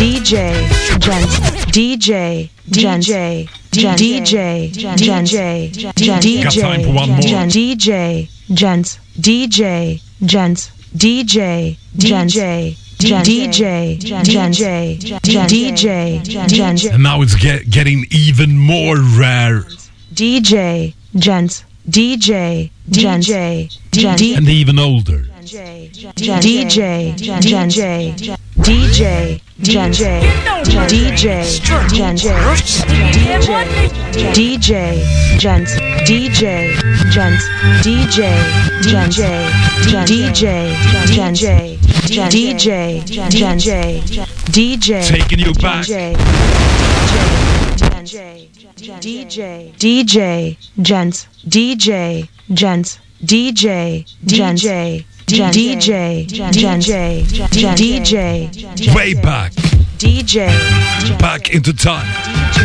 DJ Gents, DJ Gents, DJ Gents, DJ Gents, DJ Gents, DJ Gents, DJ Gents. And now it's getting even more rare. DJ Gents, DJ Gents, and even older. DJ Gents, DJ Gents, DJ Gents, DJ Gents, DJ Gents, DJ Gents, DJ Gents, DJ Gents, DJ taking you back. DJ Gents, DJ Gents, DJ Gents, DJ Gents, DJ way back, DJ back into time.